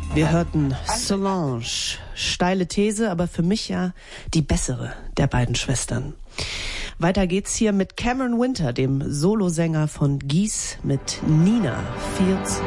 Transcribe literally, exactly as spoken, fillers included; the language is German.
Wir hörten Solange. Steile These, aber für mich ja die bessere der beiden Schwestern. Weiter geht's hier mit Cameron Winter, dem Solosänger von Geese, mit Nina Fields